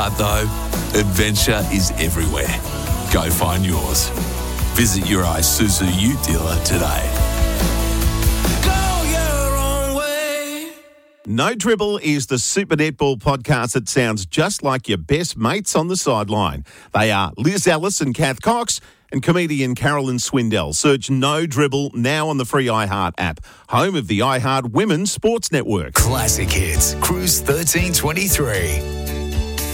heart, though, adventure is everywhere. Go find yours. Visit your Isuzu Ute dealer today. No Dribble is the Super Netball podcast that sounds just like your best mates on the sideline. They are Liz Ellis and Kath Cox and comedian Carolyn Swindell. Search No Dribble now on the free iHeart app, home of the iHeart Women's Sports Network. Classic Hits, Cruise 1323.